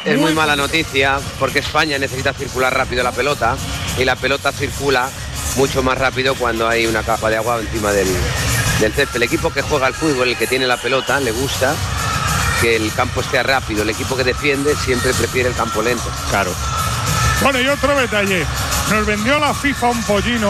es muy mala noticia porque España necesita circular rápido la pelota y la pelota circula mucho más rápido cuando hay una capa de agua encima del césped. El equipo que juega al fútbol, el que tiene la pelota, le gusta que el campo esté rápido. El equipo que defiende siempre prefiere el campo lento. Claro. Bueno, y otro detalle. Nos vendió la FIFA un pollino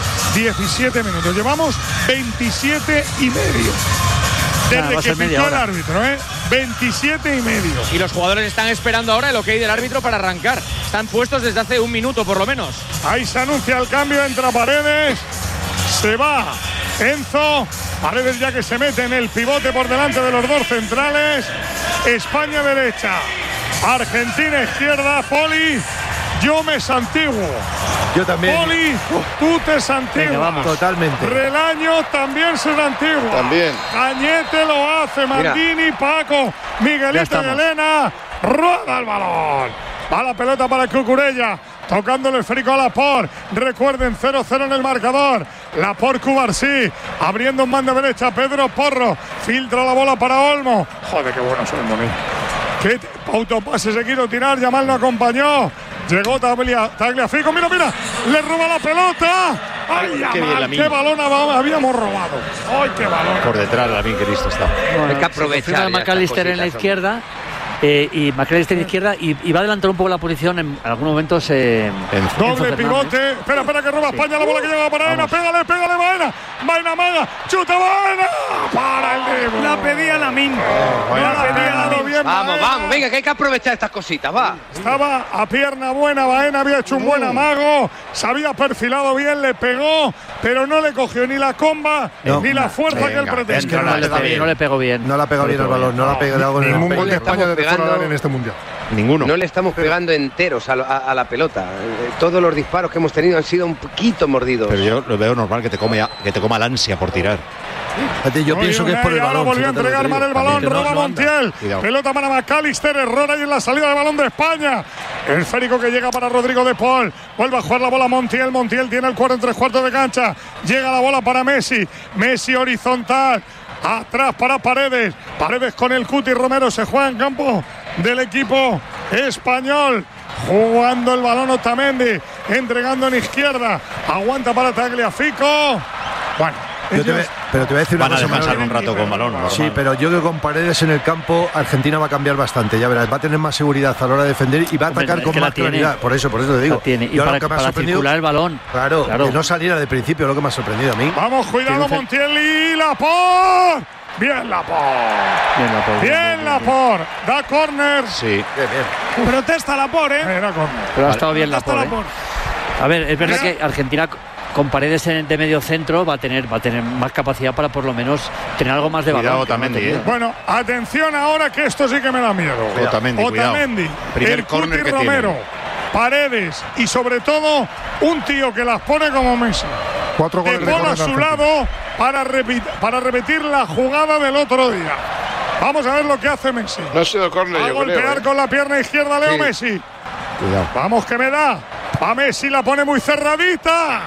17 minutos. Llevamos 27 y medio. Desde que pitó el árbitro, 27 y medio. Y los jugadores están esperando ahora el ok del árbitro para arrancar. Están puestos desde hace un minuto por lo menos. Ahí se anuncia el cambio, entra Paredes. Se va Enzo. Paredes ya que se mete en el pivote por delante de los dos centrales. España derecha. Argentina izquierda. Poli. Yo me santiguo. Yo también. Poli, tú te santiguas. Totalmente. Relaño también se santigua. También. Cañete lo hace. Maldini, Paco, Miguelito y Elena. Rueda el balón. Va la pelota para Cucurella. Tocando el esférico a Laporte. Recuerden, 0-0 en el marcador. Laporte, Cubarsí. Abriendo en banda derecha. Pedro Porro. Filtra la bola para Olmo. Joder, qué bueno son, Moni. Qué autopase se quiso tirar. Yamal no acompañó. Llegó Tagliafico. Mira. Le roba la pelota. ¡Ay, Yamal! ¡Qué balón habíamos robado! ¡Ay, qué balón! Por detrás, Lamine, que listo está. Hay que aprovechar. McAllister en la izquierda. Y McAllister en izquierda y va a adelantar un poco la posición en algunos momentos. Doble pivote. Espera, que roba España la bola que lleva para Baena. Pégale, Baena. Baena maga. Chuta Baena. Para el Divo. La pedía Lamine. Vamos, venga, que hay que aprovechar estas cositas, va. Estaba a pierna buena, Baena había hecho un buen amago, se había perfilado bien, le pegó, pero no le cogió ni la comba ni la fuerza que él pretendía. Es que no le pegó bien. No la pegó bien el balón, no la ha pegado en ningún gol de España de fuera en este mundial. Ninguno. No le estamos pegando enteros a la pelota. Todos los disparos que hemos tenido han sido un poquito mordidos. Pero yo lo veo normal que te coma la ansia por tirar. Yo pienso que es por el balón. Volvió a entregar mal el balón, roba Montiel. Pelota para McAllister, error ahí en la salida del balón de España. El esférico que llega para Rodrigo de Paul. Vuelve a jugar la bola Montiel. Montiel tiene el cuarto en 3/4 de cancha. Llega la bola para Messi. Messi horizontal. Atrás para Paredes. Paredes con el Cuti. Romero se juega en campo del equipo español. Jugando el balón Otamendi. Entregando en izquierda. Aguanta para Tagliafico. Bueno. Pero te voy a decir una cosa. Van a descansar un rato con balón. Normal. Sí, pero yo creo que con Paredes en el campo, Argentina va a cambiar bastante. Ya verás, va a tener más seguridad a la hora de defender y va a atacar con más claridad. Por eso te digo. Y para circular el balón. Claro, que no saliera de principio, lo que me ha sorprendido a mí. Vamos, cuidado, Montiel y Laporte. Bien Laporte. Da córner. Sí. Bien. Protesta Laporte, Era córner. Pero ha estado bien Laporte. A ver, es verdad que Argentina con Paredes de medio centro va a tener más capacidad para por lo menos tener algo más de balón. Otamendi, Bueno, atención ahora que esto sí que me da miedo. Otamendi, primer córner que Romero, Paredes y sobre todo un tío que las pone como Messi. 4 goles de córner a su lado para repetir la jugada del otro día. Vamos a ver lo que hace Messi. No ha sido córner, a golpear con la pierna izquierda Leo Messi. Cuidado. Vamos que me da. A Messi la pone muy cerradita.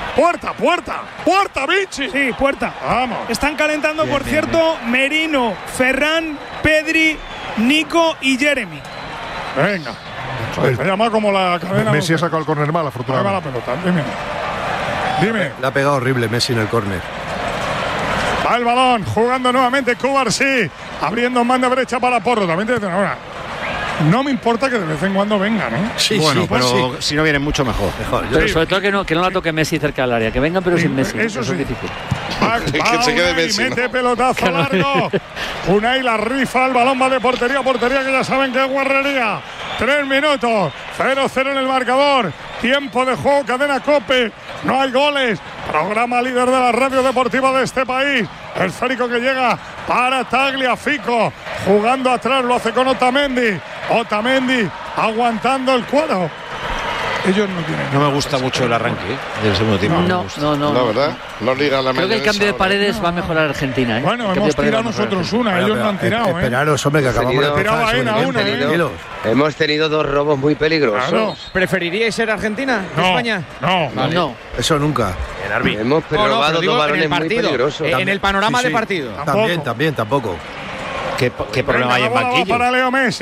Puerta, Vichy. Sí, puerta. Vamos. Están calentando, por cierto, Merino, Ferran, Pedri, Nico y Jeremy. Venga. Se llama como la cadena. Messi ha sacado el córner mal, afortunadamente. La pelota, dime. Le ha pegado horrible Messi en el córner. Va el balón, jugando nuevamente Cubarsí, abriendo en banda derecha para Porro. También te ahora. No me importa que de vez en cuando vengan, ¿eh? Sí, bueno, pero si no vienen mucho mejor. Pero sobre todo que no la toque Messi cerca del área, que vengan pero sin Messi. Eso es difícil. Que se quede Messi. Mete pelotazo largo. Unai la rifa, el balón va de portería a portería, que ya saben que es guarrería. 3 minutos, 0-0 en el marcador. Tiempo de juego, cadena COPE. No hay goles. Programa líder de la radio deportiva de este país. El esférico que llega para Tagliafico. Jugando atrás, lo hace con Otamendi. Otamendi aguantando el cuero. Ellos no tienen. No me gusta mucho el arranque del segundo tiempo. No. La verdad, no liga la Creo que el cambio de Paredes va a mejorar a Argentina. Bueno, hemos tirado nosotros una, ellos no han tirado. Esperaros, hombre, que acabamos de tirar Hemos tenido 2 robos muy peligrosos. Claro. ¿Preferiríais ser Argentina que España? No. Eso nunca. Hemos robado 2 balones muy peligrosos. En el panorama de partido. También, tampoco. ¿Qué problema hay en banquillo? Para Leo Messi.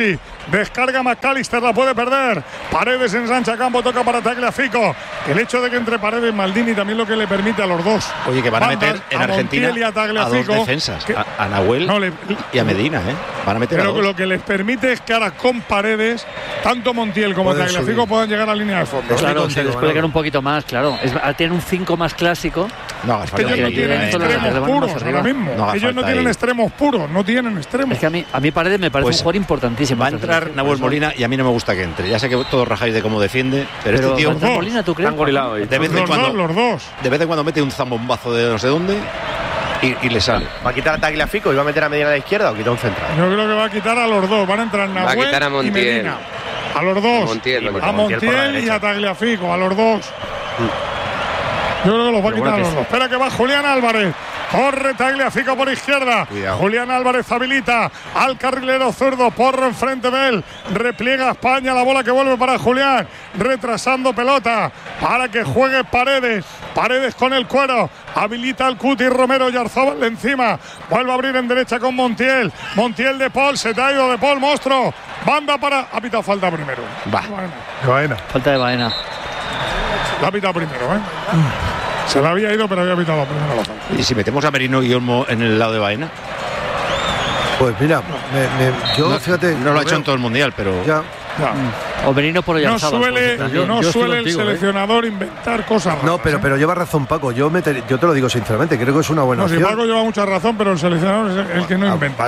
Descarga McAllister, la puede perder. Paredes ensancha campo, toca para Tagliafico. El hecho de que entre Paredes y Maldini también lo que le permite a los dos. Oye, que van a meter en Argentina a dos defensas, a Nahuel y a Medina, ¿eh? Van a meter a dos. Pero lo que les permite es que ahora con Paredes, tanto Montiel como Tagliafico puedan llegar a línea de fondo. Claro, se les puede quedar un poquito más, claro. Tienen un 5 más clásico. No hagas falta. Ellos no tienen extremos puros ahora mismo. Ellos no tienen extremos puros, no tienen extremos. Es que a mí Paredes me parece un jugador importantísimo. Va a entrar Nahuel Molina y a mí no me gusta que entre. Ya sé que todos rajáis de cómo defiende, pero este tío... Molina, ¿tú crees? De vez en cuando mete un zambombazo de no sé dónde y le sale. ¿Va a quitar a Tagliafico y va a meter a Medina a la izquierda o quita un central? Yo creo que va a quitar a los dos. Van a entrar Nahuel y Medina. A los dos. A Montiel y a Tagliafico, a los dos. Yo creo que los va a quitar a los dos. Espera que va Julián Álvarez. Corre Tagliafico por izquierda. Cuidado. Julián Álvarez habilita al carrilero zurdo. Porro enfrente de él. Repliega España. La bola que vuelve para Julián. Retrasando pelota para que juegue Paredes. Paredes con el cuero. Habilita al Cuti Romero y Arzobal de encima. Vuelve a abrir en derecha con Montiel. Montiel de Paul. Se te ha ido de Paul, monstruo. Banda para. Ha pitado falta primero. Baena. Falta de Baena. La ha pitado primero, Se la había ido, pero había pitado la primera. ¿Y si metemos a Merino y Olmo en el lado de Baena? Pues mira, yo fíjate. No lo ha hecho en todo el mundial, pero. Ya. O Merino por no suele el seleccionador inventar cosas raras. No, pero lleva razón Paco. Yo te lo digo sinceramente, creo que es una buena opción. Si Paco lleva mucha razón, pero el seleccionador es el que no inventa.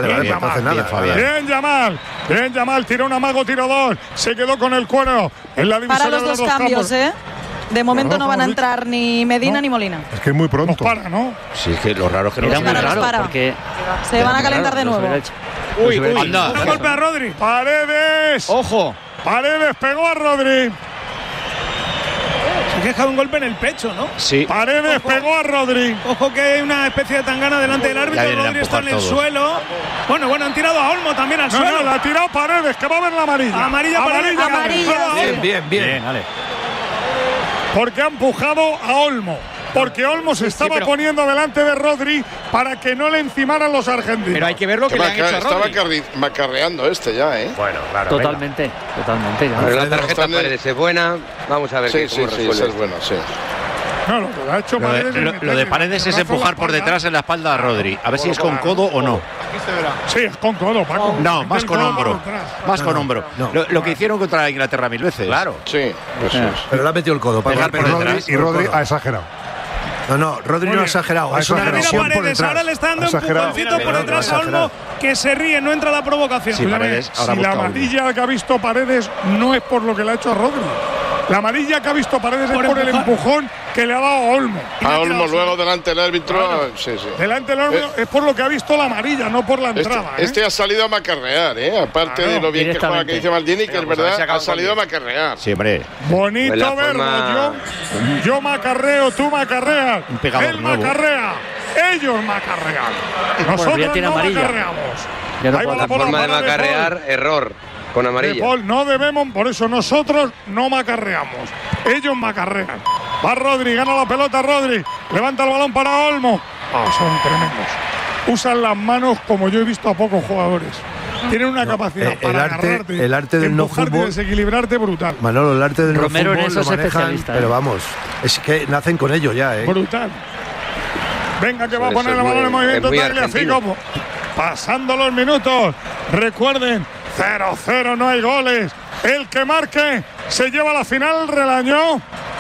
Bien, Yamal, tira un amago, tiro dos. Se quedó con el cuero en la división. Para los dos cambios, De momento no van a entrar ni Medina ni Molina. Es que es muy pronto. Nos para, ¿no? Sí, es que lo raro es que no era muy raro porque se van a calentar de nuevo. Uy, anda. Un golpe a Rodri. Paredes. Ojo. Paredes pegó a Rodri. Se queja de un golpe en el pecho, ¿no? Sí. Paredes pegó a Rodri. Ojo que hay una especie de tangana delante del árbitro. Rodri está en el suelo. Bueno, han tirado a Olmo también al suelo. No, la ha tirado Paredes, que va a ver la amarilla. Amarilla. Bien. Vale. Porque ha empujado a Olmo. Porque Olmo se estaba poniendo delante de Rodri para que no le encimaran los argentinos. Pero hay que ver lo que le han hecho a Rodri. Estaba macarreando ya, ¿eh? Bueno, claro. Totalmente. Pero la tarjeta Paredes es buena. Vamos a ver cómo resuelve. Sí, es bueno, sí. No, lo que ha hecho Paredes lo de Paredes es empujar por detrás en la espalda a Rodri. A ver si es con codo o no. Sí, es con codo, Paco. No, más con hombro. Más con hombro. Lo que hicieron contra Inglaterra 1000 veces. Claro. Sí. Pero le ha metido el codo. Y Rodri ha exagerado. No, Rodri no ha exagerado. Es una agresión por detrás. Ahora le está dando un empujoncito por detrás a Olmo, que se ríe, no entra la provocación. Sí, Paredes, si la amarilla que ha visto Paredes no es por lo que le ha hecho a Rodri. La amarilla que ha visto Paredes es por el empujón que le ha dado a Olmo. A Olmo luego delante del árbitro. Claro. Sí. Delante del árbitro es por lo que ha visto la amarilla, no por la entrada. Este ha salido a macarrear, Aparte de lo bien que juega, que dice Maldini, que es verdad, ha salido a macarrear. Sí, hombre. Bonito verlo. Yo macarreo, tú macarreas. Él macarrea. Ellos macarrean. Nosotros no macarreamos. La forma de macarrear, error. Con amarilla. Paul, no debemos, por eso nosotros no macarreamos. Ellos macarrean. Va Rodri, gana la pelota Rodri. Levanta el balón para Olmo. Son tremendos. Usan las manos como yo he visto a pocos jugadores. Tienen una capacidad para agarrarte, el arte del no fútbol, y desequilibrarte brutal. Manolo, el arte del Romero no fútbol en eso lo manejan, pero vamos, es que nacen con ello ya, Brutal. Venga, que va a poner el balón en movimiento Tagliafico. Pasando los minutos. Recuerden, 0-0, no hay goles. El que marque se lleva a la final, Relañó.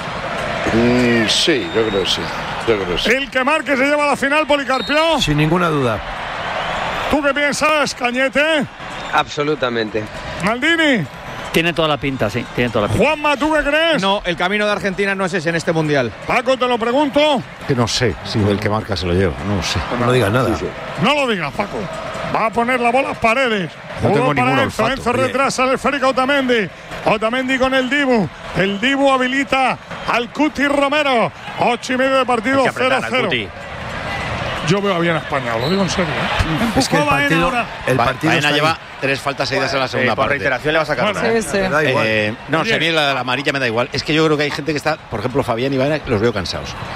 Sí, yo creo que sí. El que marque se lleva a la final, Policarpio. Sin ninguna duda. ¿Tú qué piensas, Cañete? Absolutamente. Maldini. Tiene toda la pinta, sí. Juanma, ¿tú qué crees? No, el camino de Argentina no es ese en este mundial. Paco, te lo pregunto. Que no sé si el que marca se lo lleva. No sé. No digas nada. No lo digas, Paco. Va a poner la bola a Paredes. No tengo ningún olfato. Enzo retrasa al esférico Otamendi. Otamendi con el Dibu. El Dibu habilita al Cuti Romero. 8:30 de partido, 0-0. Yo veo bien a España, lo digo en serio. Es que el partido Baena lleva 3 faltas seguidas en la segunda parte. Por reiteración le va a sacar. Da igual. No, si a mí la amarilla me da igual. Es que yo creo que hay gente que está, por ejemplo, Fabián y Baena, los veo cansados.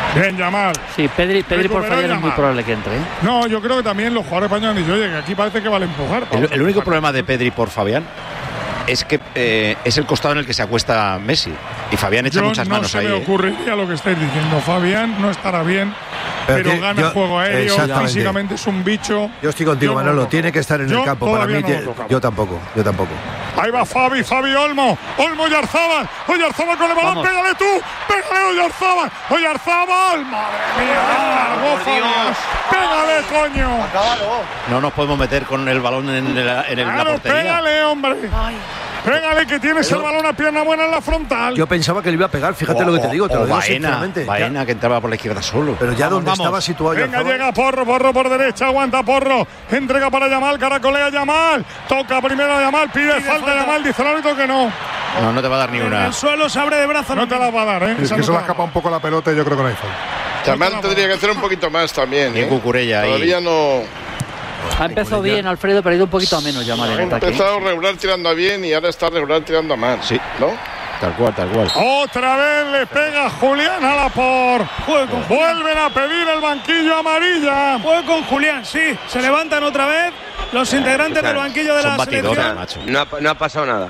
Bien, Yamal. Sí, Pedri por fallar es muy probable que entre. No, yo creo que también los jugadores españoles han dicho, oye, que aquí parece que vale empujar. El único problema de Pedri por Fabián es que es el costado en el que se acuesta Messi. Y Fabián echa muchas manos ahí. No se me ocurriría lo que estáis diciendo. Fabián no estará bien, pero gana juego aéreo. Físicamente es un bicho. Yo estoy contigo, Manolo. Tiene que estar en el campo. Para mí, yo tampoco. Ahí va Fabi Olmo. Olmo Oyarzábal. Oyarzábal con el balón. Vamos. Pégale tú. Pégale Oyarzábal. Oyarzábal. Madre mía. Pégale, coño. No nos podemos meter con el balón en la portería. Pégale, hombre. Ay. Pégale, que tienes el balón a pierna buena en la frontal. Yo pensaba que le iba a pegar, fíjate lo que te digo. Te lo digo sinceramente. Baena, que entraba por la izquierda solo. Pero ya donde estaba situado. Venga, llega Porro por derecha, aguanta Porro. Entrega para Yamal, caracolea Yamal. Toca primero a Yamal, pide falta Yamal, dice el árbitro que no. No te va a dar ni una. El suelo se abre de brazo. No te la va a dar, Es que se le escapa un poco la pelota y yo creo que no hay falta. Yamal tendría que hacer un poquito más también. Y Cucurella ahí. Todavía no. Ha empezado bien Alfredo, pero ha ido un poquito a menos Yamal en ataque. Ha empezado regular tirando bien y ahora está regular tirando a más. Sí, ¿no? Tal cual. Otra vez le pega Julián a la por. Vuelven a pedir el banquillo amarilla. Juega con Julián, sí. Se levantan otra vez los integrantes del banquillo de la selección. No ha pasado nada.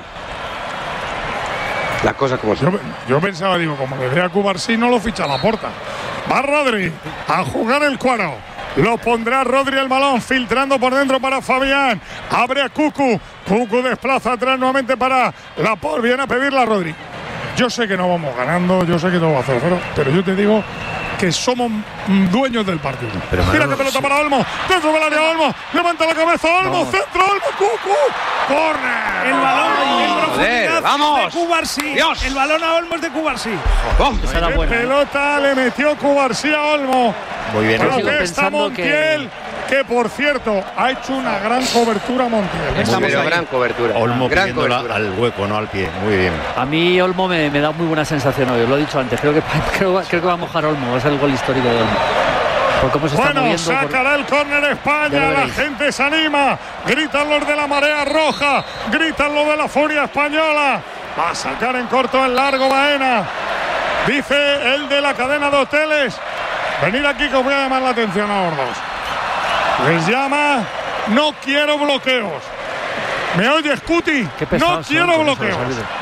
Las cosas como son. Yo pensaba, digo, como le dé a Cubarsí, no lo ficha a la puerta. Va Rodri a jugar el cuadro. Lo pondrá Rodri el balón, filtrando por dentro para Fabián. Abre a Cucu. Cucu desplaza atrás nuevamente para Laporte. Viene a pedirla a Rodri. Yo sé que no vamos ganando, yo sé que todo va a hacer, pero yo te digo que somos dueños del partido. Mira qué pelota para Olmo. Dentro del área Olmo. Levanta la cabeza Olmo. Centro Olmo. Cucu. Corner. El balón en profundidad vamos. de Cubarsí. El balón a Olmo es de Cubarsí. Qué pelota le metió Cubarsí a Olmo. Muy bien. Está Montiel. Que por cierto, ha hecho una gran cobertura Montiel. Gran cobertura. Olmo pidiéndola al hueco, no al pie. Muy bien. A mí Olmo me da muy buena sensación hoy, os lo he dicho antes. Creo que va a mojar Olmo, va a ser el gol histórico de Olmo. Por cómo se está moviendo, sacará el córner España, la gente se anima. Gritan los de la marea roja, gritan los de la furia española. Va a sacar en corto el largo Baena. Dice el de la cadena de hoteles: venid aquí que os voy a llamar la atención a los dos. Les llama, no quiero bloqueos. ¿Me oyes, Cuti? No quiero bloqueos.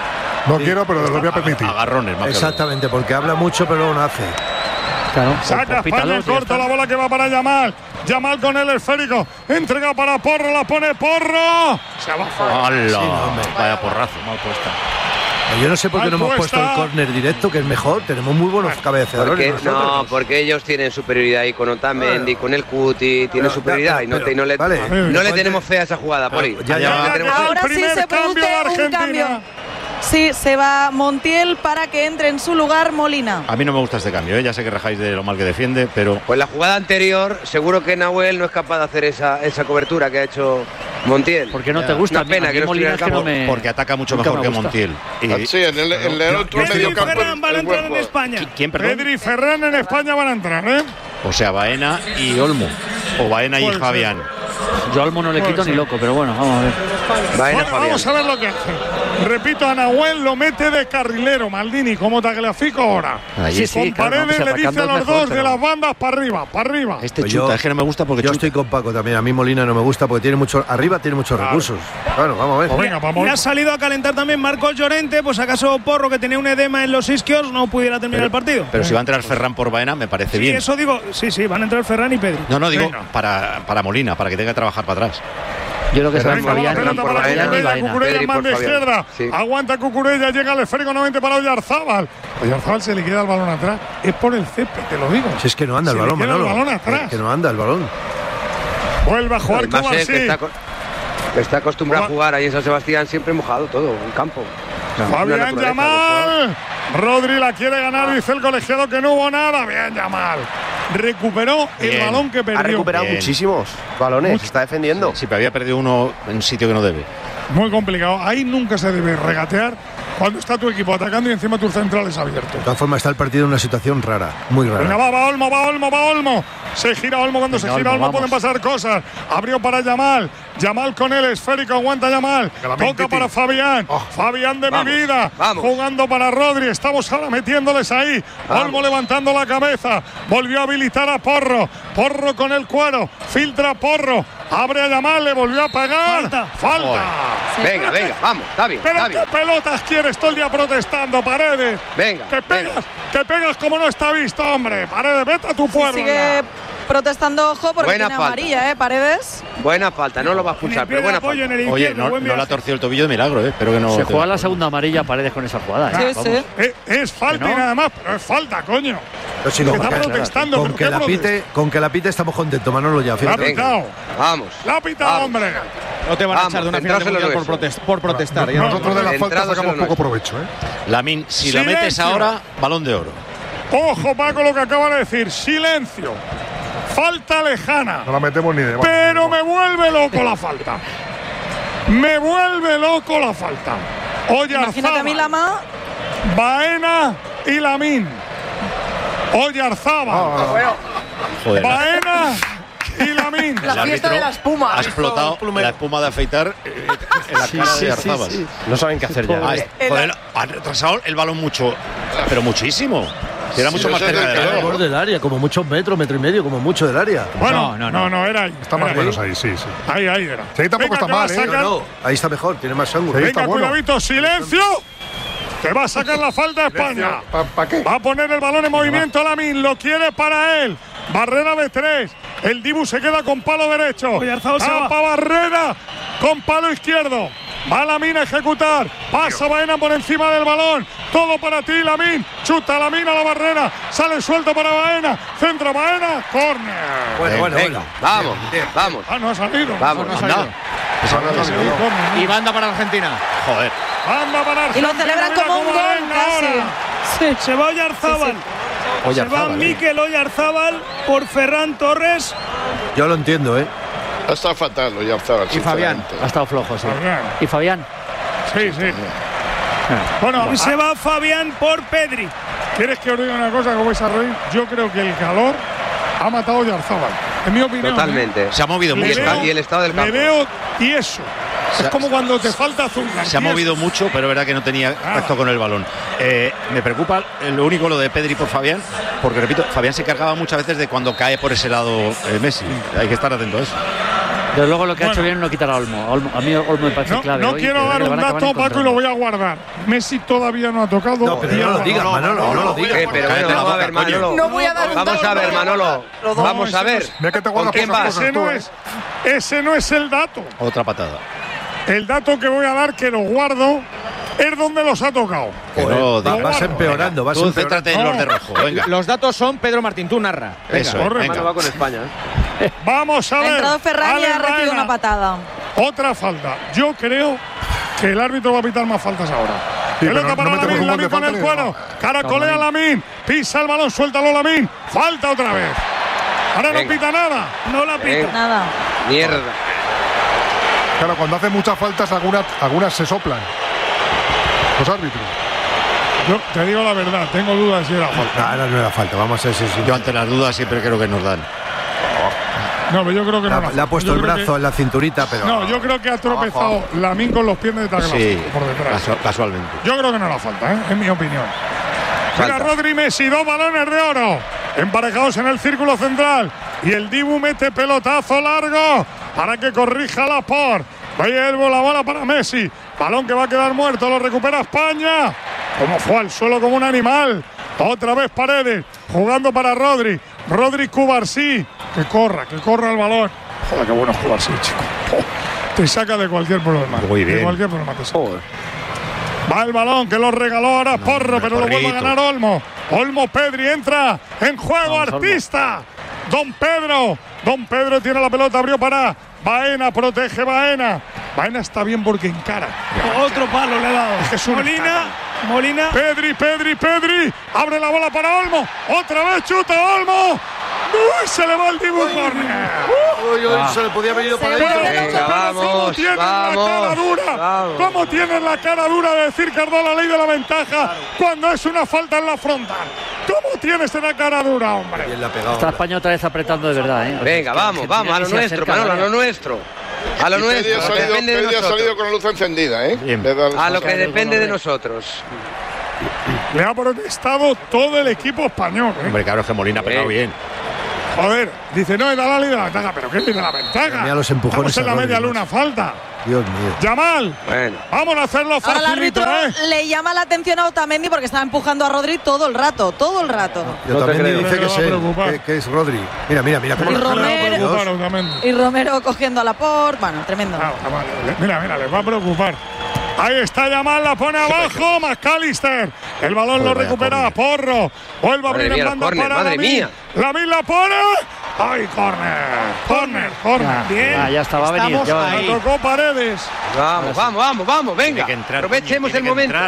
No quiero, pero te lo voy a permitir. Agarrones, más. Exactamente, porque habla mucho, pero no hace. Claro, saca España en corto la bola que va para Yamal. Yamal con el esférico. Entrega para Porro, la pone Porro. Se va fuera. Sí, vaya porrazo, mal puesta. Yo no sé por qué no hemos puesto el córner directo, que es mejor. Tenemos muy buenos cabeceadores. Porque ellos tienen superioridad ahí con Otamendi, con el Cuti, tienen superioridad y no le tenemos fe a esa jugada, Poli. Ahora sí se produce un cambio. Sí, se va Montiel para que entre en su lugar Molina. A mí no me gusta este cambio, ya sé que rajáis de lo mal que defiende, pero... Pues la jugada anterior, seguro que Nahuel no es capaz de hacer esa cobertura que ha hecho Montiel. ¿Por qué no te gusta? Una pena que no estuviera en el campo. Porque ataca mucho mejor que Montiel. Sí, en el otro medio campo. Ferran van a entrar en España. ¿Quién, perdón? Pedri y Ferran en España van a entrar, ¿eh? O sea, Baena y Olmo. O Baena y Fabián. Yo a Olmo no le quito ni loco, pero bueno, vamos a ver. Vamos a ver lo que hace. Repito, a Nahuel lo mete de carrilero, Maldini, como Tagliafico ahora. Con Paredes le dice a los dos de las bandas para arriba. Este chuta, es que no me gusta porque yo estoy con Paco también. A mí Molina no me gusta porque tiene mucho arriba, tiene muchos recursos. Bueno, vamos a ver. Pues venga, vamos. Y ha salido a calentar también Marcos Llorente, pues acaso Porro, que tenía un edema en los isquios, no pudiera terminar el partido. Pero si va a entrar Ferran por Baena, me parece bien. Eso digo, sí, van a entrar Ferran y Pedri. No, digo para Molina, para que tenga que trabajar para atrás. Yo creo que se va Fabián y Baena. Cucurella en banda izquierda. Sí. Aguanta Cucurella, llega el esférico nuevamente para Oyarzábal. Oyarzábal se le queda el balón atrás. Es por el césped, te lo digo. Si es que no anda el balón, Manolo. El balón atrás. Que no anda el balón. Vuelve a jugar como así. Está acostumbrado a jugar ahí en San Sebastián, siempre mojado todo, en campo. Fabián Yamal. Rodri la quiere ganar, dice el colegiado que no hubo nada. Bien, Yamal. Recuperó el balón que perdió. Ha recuperado muchísimos balones, está defendiendo. Sí, pero había perdido uno en sitio que no debe. Muy complicado. Ahí nunca se debe regatear cuando está tu equipo atacando y encima tus centrales abiertos. De todas formas, está el partido en una situación rara, muy rara. Venga, va Olmo. Se gira Olmo, cuando se gira Olmo pueden pasar cosas. Abrió para Yamal. Yamal con el esférico, aguanta Yamal. Toca para Fabián. Fabián de mi vida. Jugando para Rodri. Estamos ahora metiéndoles ahí. Olmo levantando la cabeza. Volvió a habilitar a Porro. Porro con el cuero. Filtra Porro. Abre a Yamal, le volvió a pagar. Falta. Venga, vamos, está bien. Pero ¿qué pelotas quieres todo el día protestando, Paredes? Venga. Que pegas como no está visto, hombre. Paredes, vete a tu pueblo. Sigue protestando, ojo, porque tiene amarilla, Paredes. Buena falta, no lo va a expulsar, pero buena falta. Oye, no le ha torcido el tobillo de milagro, Espero que no. Se juega la segunda amarilla Paredes con esa jugada. Sí. Es falta y nada más, pero es falta, coño. Está protestando. Con que la pite estamos contentos, Manolo, ya. La ha pitado. Vamos. La ha pitado, hombre. No te van a echar de una final mundial por protestar. Nosotros de la falta sacamos poco provecho, Lamine, si la metes ahora, balón de oro. Ojo, Paco, lo que acaba de decir. Silencio. Falta lejana. No la metemos ni de. Pero me vuelve loco la falta. Me vuelve loco la falta. Imagínate a mí, Lama. Baena y Lamine. Oyarzábal. Baena y Lamine. La fiesta de la espuma. Ha explotado la espuma de afeitar en la cara de Oyarzábal. Sí. No saben qué hacer ya. Ha retrasado el balón mucho, pero muchísimo. Era mucho más cerca del área, como muchos metros, metro y medio, como mucho del área. Bueno, no, era ahí. Está más o menos ahí, sí. Ahí era. Sí, tampoco está mal, ahí está mejor, tiene más ángulo. Venga, cuidadito, silencio. Que va a sacar la falta a España. ¿Para qué? Va a poner el balón en movimiento Lamine, lo quiere para él. Barrera de 3. El Dibu se queda con palo derecho. Tapa Barrera con palo izquierdo. Va Lamine a ejecutar. Pasa Baena por encima del balón. Todo para ti, Lamine. Chuta Lamine a la barrera. Sale suelto para Baena. Centro Baena. Córner. Bueno. Vamos. No ha salido. Vamos. Y banda para Argentina. Joder. Banda para Argentina. Y lo celebran como un gol casi. Se va Oyarzábal. Se va Mikel Oyarzábal por Ferran Torres. Yo lo entiendo, Está fatal, Oyarzábal. Y Fabián. Ha estado flojo, sí. ¿Y Fabián? Sí. Bueno, se va Fabián por Pedri. ¿Quieres que os diga una cosa que vais a reír? Yo creo que el calor ha matado a Oyarzábal. En mi opinión. Totalmente. Se ha movido mucho. Y el estado del campo. Le veo tieso. Es como cuando te falta azúcar. Se ha movido mucho, pero es verdad que no tenía tacto con el balón. Me preocupa lo único lo de Pedri por Fabián, porque repito, Fabián se cargaba muchas veces de cuando cae por ese lado Messi. Hay que estar atento a eso. Pero luego lo que ha hecho bien no quitar a Olmo. A mí Olmo me parece clave. No quiero dar un dato, Paco, y lo voy a guardar. Messi todavía no ha tocado. No lo digas, Manolo, no lo digas. Pero bueno, vamos a ver, Manolo. No voy a dar un dato. Vamos a ver, Manolo. Vamos a ver. ¿Con quién vas? Ese no es el dato. Otra patada. El dato que voy a dar, que lo guardo, es donde los ha tocado. Vas empeorando, vas empeorando. Céntrate en los de rojo, venga. Los datos son Pedro Martín, tú narra. Eso, venga. Va con España. Vamos a ver. Ha entrado Ferran y ha recibido una patada. Otra falta. Yo creo que el árbitro va a pitar más faltas ahora. Pelota para Lamine con el cuero. Caracolea Lamine. Pisa el balón, suéltalo Lamine. Falta otra vez. Ahora no pita nada. No la pita. Nada. Mierda. Claro, cuando hacen muchas faltas, algunas se soplan. Los árbitros. Yo te digo la verdad, tengo dudas si era falta. Ahora no era falta, vamos a ser Yo ante las dudas siempre creo que nos dan. No, pero yo creo que no. Le ha puesto el brazo en la cinturita, pero. No, yo creo que ha tropezado Lamine con los pies de Tagla por detrás. Casualmente. Yo creo que no era falta, en mi opinión. Mira, Rodri Messi, 2 balones de oro. Emparejados en el círculo central. Y el Dibu mete pelotazo largo para que corrija la por. Vaya la bola para Messi. Balón que va a quedar muerto. Lo recupera España. Como fue al suelo como un animal. Otra vez Paredes. Jugando para Rodri. Rodri Cubarsí. Que corra el balón. Joder, qué bueno es Cubarsí, chico. Te saca de cualquier problema. Muy bien. De cualquier problema te saca. Va el balón que lo regaló ahora Porro, pero lo vuelve a ganar Olmo. Olmo Pedri entra en juego, artista. Don Pedro tiene la pelota, abrió para Baena, protege Baena. Baena está bien porque encara. Otro palo le ha dado. Es Molina. Pedri. Abre la bola para Olmo. Otra vez chuta Olmo. ¡Uy! Se le va el Dibu Corner. Se le podía haber ido para ¿Cómo tienen la cara dura? ¿Cómo tienen la cara dura de decir que es la ley de la ventaja cuando es una falta en la frontal? ¿Cómo tienes en la cara dura, hombre. Bien la ha pegado. Está España otra vez apretando de verdad, ¿eh? Venga, vamos, a lo nuestro, Manolo, a lo nuestro. A lo nuestro. Pedri ha salido con la luz encendida, ¿eh? A lo que depende de nosotros. Le ha protestado todo el equipo español, ¿eh? Hombre, claro, es que Molina ha pegado bien. Joder, dice, no, da la ventaja, pero ¿qué tiene la ventaja? Mira los empujones. Estamos en la media luna, falta. Dios mío. Yamal, bueno, vamos a hacerlo fácil. Ahora el árbitro le llama la atención a Otamendi porque estaba empujando a Rodri todo el rato. Y Otamendi dice que es Rodri. Mira cómo y Romero cogiendo a Laporte. Bueno, tremendo. Mira, les va a preocupar. Ahí está Yamal, la pone abajo, McAllister. El balón lo recupera Porro. Vuelve a abrir en banda para Lamine. Lamine la pone. ¡Ay, córner! Bien. Ya estaba a venir. Ahí. Tocó Paredes. Vamos, venga. Aprovechemos el momento.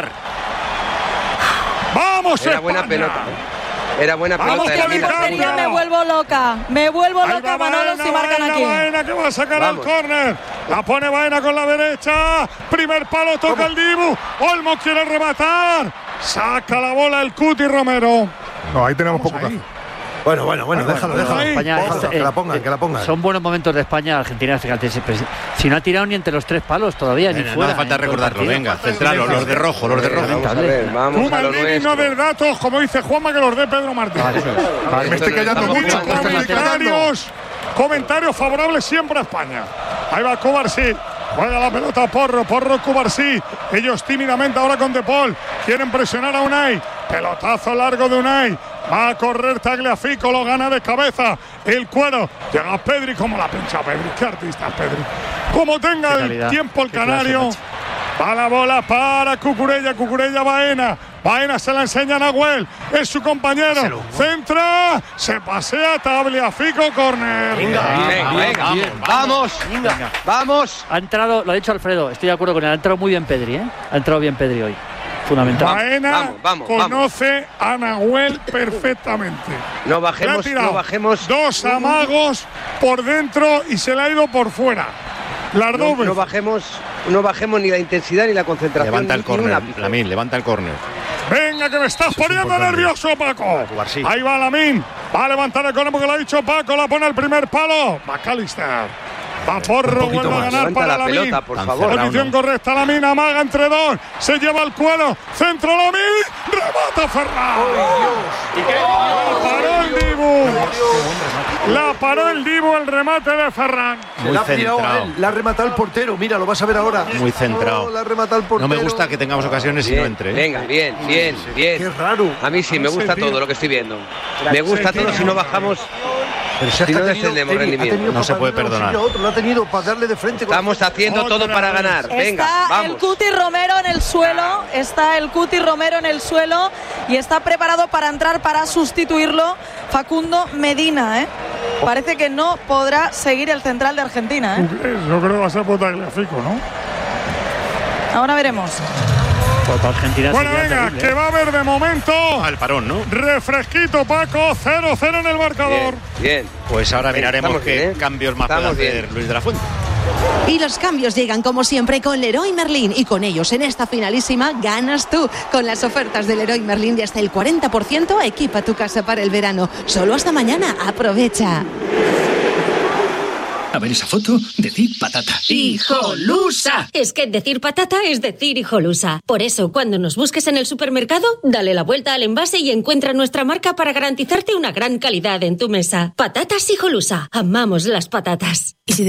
¡Vamos, Era buena pelota. Era buena pelota. Me vuelvo loca, Manolo, si marcan aquí. Baena que va a sacar al córner. La pone Baena con la derecha. Primer palo, toca el Dibu. Olmo quiere rematar. Saca la bola el Cuti Romero. No, ahí tenemos poco caso. Bueno, déjalo. España, que la pongan. Son buenos momentos de España. Argentina, fíjate, si no ha tirado ni entre los 3 palos todavía, ni fuera. No hace falta recordarlo, venga, centralo, los de rojo. Vamos a ver, vamos a lo nuestro. No del datos, como dice Juanma, que los dé Pedro Martín. Me estoy callando mucho. Comentarios favorables siempre a España. Ahí va Cubarsí. Juega la pelota Porro Cubarsí. Ellos tímidamente ahora con De Paul. Quieren presionar a Unai. Pelotazo largo de Unai. Va a correr Tagliafico, lo gana de cabeza. El Cuero. Llega Pedri, como la pincha Pedri. Qué artista Pedri. Como tenga el tiempo el canario. Va la bola para Cucurella Baena. Baena se la enseña a Nahuel. Es su compañero. Centra. Se pasea Tagliafico, córner. Vamos. Ha entrado, lo ha dicho Alfredo, estoy de acuerdo con él. Ha entrado muy bien Pedri, ¿eh? Ha entrado bien Pedri hoy. Fundamental. Baena conoce a Nahuel perfectamente. No bajemos. 2 amagos por dentro y se le ha ido por fuera. Las dos veces. No bajemos ni la intensidad ni la concentración. Levanta el córner, Lamine, levanta el córner. Venga, que me estás poniendo nervioso, Paco. Ahí va Lamine. Va a levantar el córner porque lo ha dicho Paco. La pone el primer palo. McAllister. Va Porro, vuelve a ganar para la pelota, por favor. Posición correcta, Lamine amaga entre 2. Se lleva el Cuero. Centro Lamine. Remata Ferran. La paró el Dibu, el remate de Ferran. Se la ha tirado él. La ha rematado el portero. Mira, lo vas a ver ahora. Muy centrado. La ha rematado el portero. No me gusta que tengamos ocasiones y no entre. Venga, bien. Qué raro. A mí sí, me gusta todo lo que estoy viendo. Me gusta todo si no bajamos. Pero si no descendemos rendimiento. No se puede perdonar. Lo ha tenido para darle de frente. Estamos haciendo todo para ganar. Venga, está el Cuti Romero en el suelo. Y está preparado para entrar para sustituirlo Facundo Medina, ¿eh? Parece que no podrá seguir el central de Argentina, ¿eh? Yo creo que va a ser Tagliafico, ¿no? Ahora veremos. Bueno, venga, terrible, que va a haber de momento al parón, ¿no? Refresquito, Paco, 0-0 en el marcador. Bien. Pues ahora miraremos qué cambios más puede hacer Luis de la Fuente. Y los cambios llegan como siempre con Leroy Merlin y con ellos en esta finalísima ganas tú. Con las ofertas de Leroy Merlin de hasta el 40%, equipa tu casa para el verano. Solo hasta mañana, aprovecha. A ver esa foto, decir patata. ¡Hijolusa! Es que decir patata es decir hijolusa. Por eso, cuando nos busques en el supermercado, dale la vuelta al envase y encuentra nuestra marca para garantizarte una gran calidad en tu mesa. Patatas Hijolusa. Amamos las patatas. ¿Y si